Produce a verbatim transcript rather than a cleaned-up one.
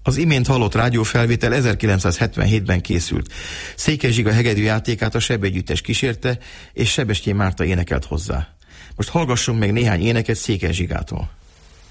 Az imént hallott rádiófelvétel ezerkilencszázhetvenhétben készült. Székely Zsiga hegedű játékát a Sebb együttes kísérte, és Sebestyén Márta énekelt hozzá. Most hallgassunk meg néhány éneket Székely Zsigától.